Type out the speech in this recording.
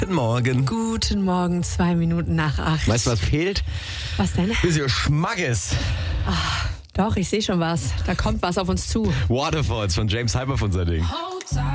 Guten Morgen. Guten Morgen, 2 Minuten nach 8. Weißt du, was fehlt? Was denn? Bisschen Schmackes. Doch, ich sehe schon was. Da kommt was auf uns zu. Waterfalls von James Hyper von sein Ding.